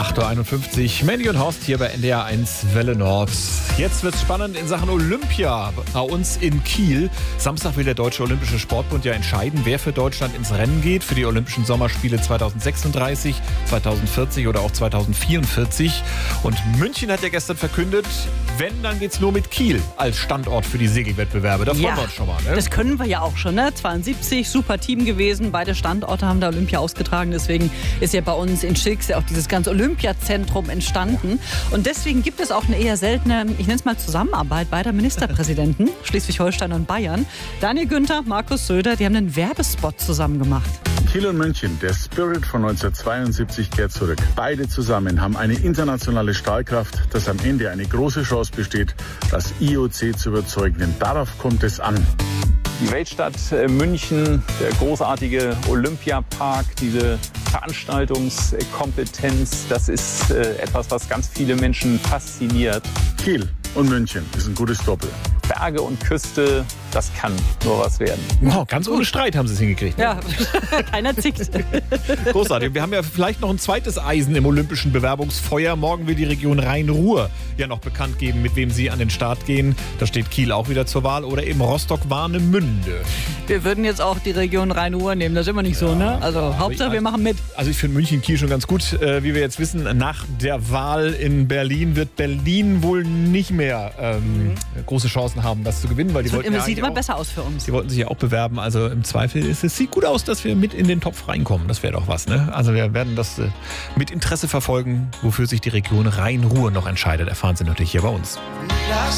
8.51 Uhr. Mandy und Horst hier bei NDR 1 Welle Nord. Jetzt wird's spannend in Sachen Olympia. Bei uns in Kiel. Samstag will der Deutsche Olympische Sportbund ja entscheiden, wer für Deutschland ins Rennen geht für die Olympischen Sommerspiele 2036, 2040 oder auch 2044. Und München hat ja gestern verkündet, wenn, dann geht's nur mit Kiel als Standort für die Segelwettbewerbe. Da freuen wir uns schon mal. Ne? Das können wir ja auch schon. Ne? 72, super Team gewesen. Beide Standorte haben da Olympia ausgetragen. Deswegen ist ja bei uns in Schilks ja auch dieses ganze Olympiazentrum entstanden. Und deswegen gibt es auch eine eher seltene, ich nenne es mal Zusammenarbeit beider Ministerpräsidenten, Schleswig-Holstein und Bayern. Daniel Günther, Markus Söder, die haben einen Werbespot zusammen gemacht. Kiel und München, der Spirit von 1972 kehrt zurück. Beide zusammen haben eine internationale Strahlkraft, dass am Ende eine große Chance besteht, das IOC zu überzeugen. Denn darauf kommt es an. Die Weltstadt München, der großartige Olympiapark, diese Veranstaltungskompetenz, das ist etwas, was ganz viele Menschen fasziniert. Kiel und München ist ein gutes Doppel. Berge und Küste, das kann nur was werden. Wow, ganz ohne Streit haben sie es hingekriegt. Ne? Ja, keiner zickt. Großartig. Wir haben ja vielleicht noch ein zweites Eisen im olympischen Bewerbungsfeuer. Morgen will die Region Rhein-Ruhr ja noch bekannt geben, mit wem sie an den Start gehen. Da steht Kiel auch wieder zur Wahl oder eben Rostock-Warnemünde. Wir würden jetzt auch die Region Rhein-Ruhr nehmen. Das ist immer nicht so, ne? Also Hauptsache, wir machen mit. Also ich finde München-Kiel schon ganz gut. Wie wir jetzt wissen, nach der Wahl in Berlin wird Berlin wohl nicht mehr große Chancen haben, das zu gewinnen, weil die wollten sieht immer besser aus für uns. Die wollten sich ja auch bewerben. Also im Zweifel sieht gut aus, dass wir mit in den Topf reinkommen. Das wäre doch was, ne? Also wir werden das mit Interesse verfolgen, wofür sich die Region Rhein-Ruhr noch entscheidet. Erfahren Sie natürlich hier bei uns.